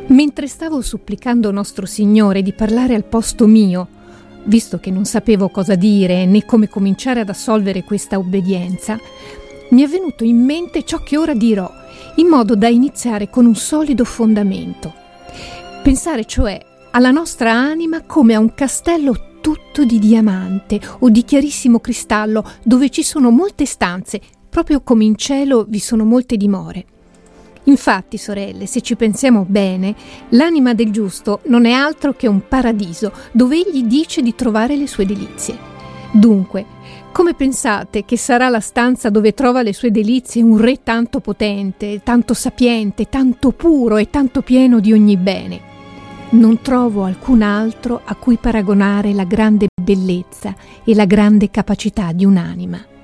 Mentre stavo supplicando Nostro Signore di parlare al posto mio, visto che non sapevo cosa dire né come cominciare ad assolvere questa obbedienza, mi è venuto in mente ciò che ora dirò, in modo da iniziare con un solido fondamento. Pensare cioè alla nostra anima come a un castello tutto di diamante o di chiarissimo cristallo, dove ci sono molte stanze, proprio come in cielo vi sono molte dimore. Infatti, sorelle, se ci pensiamo bene, l'anima del giusto non è altro che un paradiso dove egli dice di trovare le sue delizie. Dunque, come pensate che sarà la stanza dove trova le sue delizie un re tanto potente, tanto sapiente, tanto puro e tanto pieno di ogni bene? Non trovo alcun altro a cui paragonare la grande bellezza e la grande capacità di un'anima.